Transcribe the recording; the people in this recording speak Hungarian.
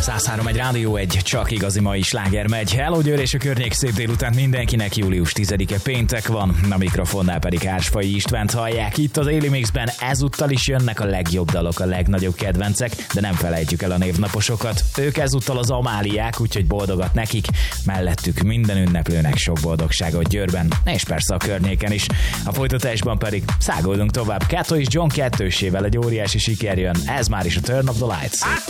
103 egy rádió, egy csak igazi mai sláger megy. Hello Győr és a környék, szép délután mindenkinek, július 10-e péntek van, a mikrofonnál pedig Ársfai Istvánt hallják. Itt az Éli Mixben ezúttal is jönnek a legjobb dalok, a legnagyobb kedvencek, de nem felejtjük el a névnaposokat. Ők ezúttal az Amáliák, úgyhogy boldogat nekik, mellettük minden ünneplőnek sok boldogságot Győrben, és persze a környéken is. A folytatásban pedig száguldunk tovább. Kato és John kettősével egy óriási siker jön, ez már is a Turn Up The Lights.